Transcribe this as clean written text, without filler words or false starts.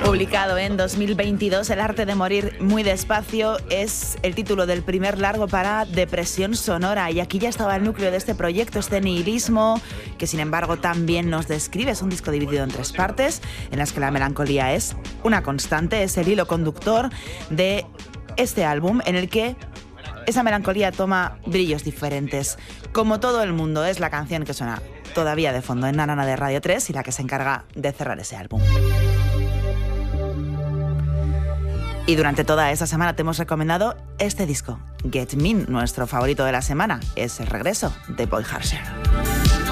Publicado en 2022, El arte de morir muy despacio es el título del primer largo para Depresión Sonora. Y aquí ya estaba el núcleo de este proyecto, este nihilismo, que sin embargo también nos describe. Es un disco dividido en 3 partes, en las que la melancolía es una constante, es el hilo conductor de este álbum, en el que esa melancolía toma brillos diferentes. Como todo el mundo, es la canción que suena todavía de fondo en Nanana de Radio 3 y la que se encarga de cerrar ese álbum. Y durante toda esta semana te hemos recomendado este disco, Get Mean. Nuestro favorito de la semana es el regreso de Boy Harsher.